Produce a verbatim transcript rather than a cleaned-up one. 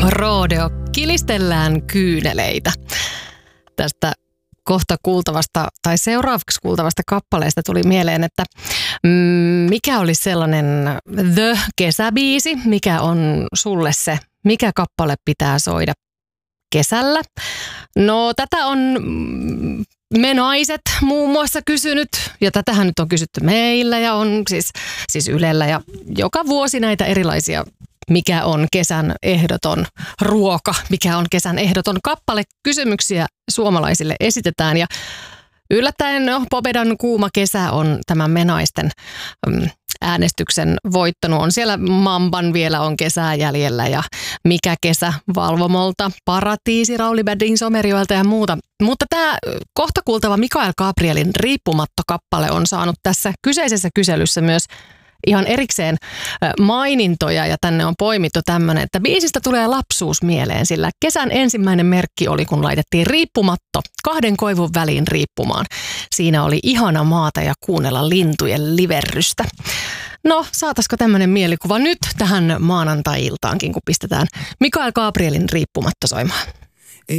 Rodeo, kilistellään kyyneleitä. Tästä kohta kuultavasta tai seuraavaksi kuultavasta kappaleesta tuli mieleen, että mikä olisi sellainen The-kesäbiisi, mikä on sulle se, mikä kappale pitää soida kesällä. No tätä on me naiset muun muassa kysynyt, ja tätähän nyt on kysytty meillä ja on siis, siis Ylellä ja joka vuosi näitä erilaisia, mikä on kesän ehdoton ruoka, mikä on kesän ehdoton kappale, kysymyksiä suomalaisille esitetään ja yllättäen no, Pobedan kuuma kesä on tämän me naisten mm, äänestyksen voittanut. On siellä Mamban vielä on kesää jäljellä ja mikä kesä Valvomolta, Paratiisi, Rauli Bäddin Somerjoelta ja muuta. Mutta tämä kohta kuultava Mikael Gabrielin Riippumatto-kappale on saanut tässä kyseisessä kyselyssä myös ihan erikseen mainintoja ja tänne on poimittu tämmöinen, että biisistä tulee lapsuus mieleen, sillä kesän ensimmäinen merkki oli, kun laitettiin riippumatto kahden koivun väliin riippumaan. Siinä oli ihana maata ja kuunnella lintujen liverrystä. No, saataisiko tämmöinen mielikuva nyt tähän maanantai-iltaankin, kun pistetään Mikael Gabrielin Riippumatto soimaan?